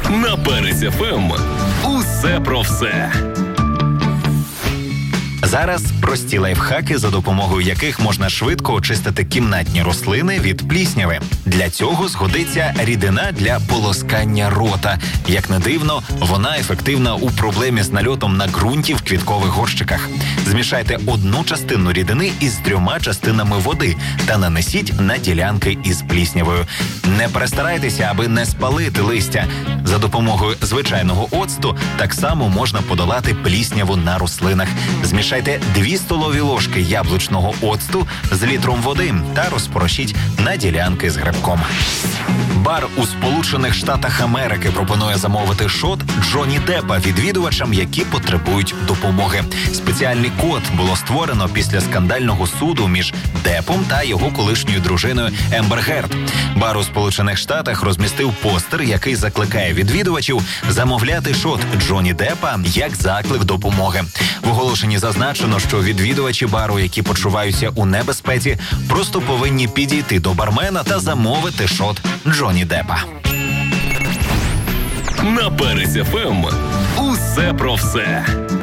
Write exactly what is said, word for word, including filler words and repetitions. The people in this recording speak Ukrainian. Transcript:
На Перець еф ем усе про все. Зараз прості лайфхаки, за допомогою яких можна швидко очистити кімнатні рослини від плісняви. Для цього згодиться рідина для полоскання рота. Як не дивно, вона ефективна у проблемі з нальотом на ґрунті в квіткових горщиках. Змішайте одну частину рідини із трьома частинами води та нанесіть на ділянки із пліснявою. Не перестарайтеся, аби не спалити листя. За допомогою звичайного оцту так само можна подолати плісняву на рослинах. Змішайте дві столові ложки яблучного оцту з літром води та розпорошіть на ділянки з грибком. Бар у Сполучених Штатах Америки пропонує замовити шот Джонні Деппа відвідувачам, які потребують допомоги. Спеціальний код було створено після скандального суду між Деппом та його колишньою дружиною Ембер Герд. Бар у Сполучених Штатах розмістив постер, який закликає відвідувачів замовляти шот Джонні Деппа як заклик допомоги. В оголошенні зазначено, що відвідувачі бару, які почуваються у небезпеці, просто повинні підійти до бармена та замовити шот Джонні Деппа. На Перець еф ем усе про все.